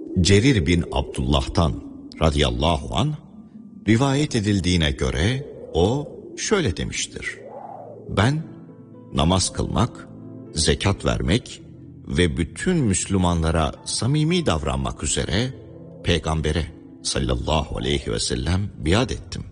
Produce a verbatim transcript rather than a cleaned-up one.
Cerir bin Abdullah'tan radıyallahu anh rivayet edildiğine göre o şöyle demiştir: ben namaz kılmak, zekat vermek ve bütün Müslümanlara samimi davranmak üzere Peygamber'e sallallahu aleyhi ve sellem biat ettim.